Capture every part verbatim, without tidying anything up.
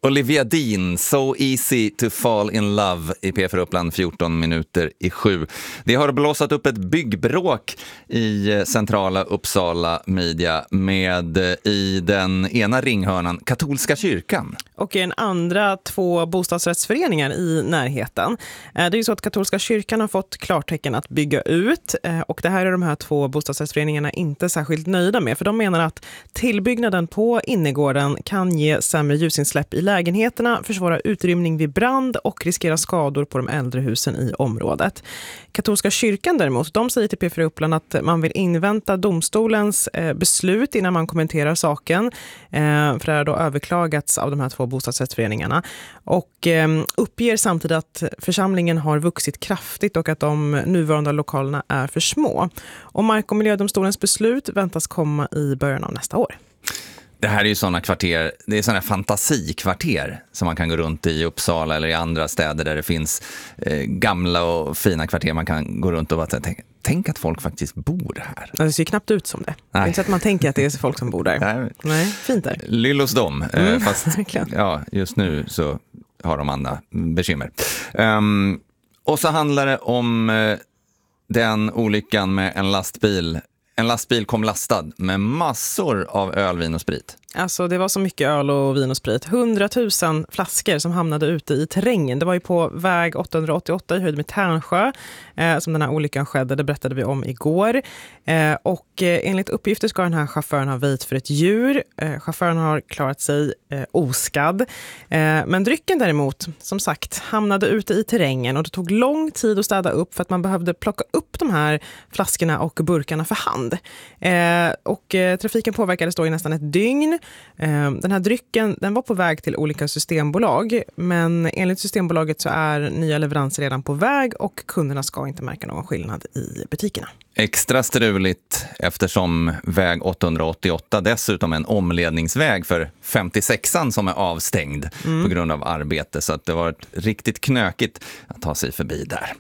Olivia Dean, So Easy to Fall in Love i P fyra Uppland fjorton minuter i sju. Det har blåsat upp ett byggbråk i centrala Uppsala media med i den ena ringhörnan katolska kyrkan. Och i en andra två bostadsrättsföreningar i närheten. Det är ju så att katolska kyrkan har fått klartecken att bygga ut och det här är de här två bostadsrättsföreningarna inte särskilt nöjda med. För de menar att tillbyggnaden på innergården kan ge sämre ljusinsläpp i lägenheterna, försvåra utrymning vid brand och riskera skador på de äldre husen i området. Katolska kyrkan däremot, de säger till P fyra Uppland att man vill invänta domstolens beslut innan man kommenterar saken. För det har då överklagats av de här två bostadsrättsföreningarna och uppger samtidigt att församlingen har vuxit kraftigt och att de nuvarande lokalerna är för små. Och Mark- och miljödomstolens beslut väntas komma i början av nästa år. Det här är ju sådana kvarter, det är sådana fantasikvarter som man kan gå runt i Uppsala eller i andra städer där det finns eh, gamla och fina kvarter man kan gå runt och bara tänka, tänk att folk faktiskt bor här. Det ser ju knappt ut som det. Det är inte så att man tänker att det är folk som bor där. Nej, Nej fint där. Lyllos dem, Mm, eh, fast ja, just nu så har de andra bekymmer. Um, och så handlar det om eh, den olyckan med en lastbil. En lastbil kom lastad med massor av öl, vin och sprit. Alltså det var så mycket öl och vin och sprit. hundratusen flaskor som hamnade ute i terrängen. Det var ju på väg åttahundraåttioåtta i höjd med Tärnsjö eh, som den här olyckan skedde. Det berättade vi om igår. Eh, och eh, enligt uppgifter ska den här chauffören ha väjt för ett djur. Eh, chauffören har klarat sig eh, oskadd. Eh, men drycken däremot, som sagt, hamnade ute i terrängen. Och det tog lång tid att städa upp för att man behövde plocka upp de här flaskorna och burkarna för hand. Eh, och eh, trafiken påverkades då i nästan ett dygn. Den här drycken den var på väg till olika systembolag, men enligt Systembolaget så är nya leveranser redan på väg och kunderna ska inte märka någon skillnad i butikerna. Extra struligt eftersom väg åttahundraåttioåtta dessutom är en omledningsväg för femtiosexan som är avstängd mm. på grund av arbete, så att det var riktigt knökigt att ta sig förbi där.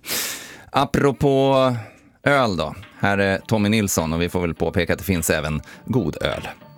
Apropå öl då, här är Tommy Nilsson och vi får väl påpeka att det finns även god öl.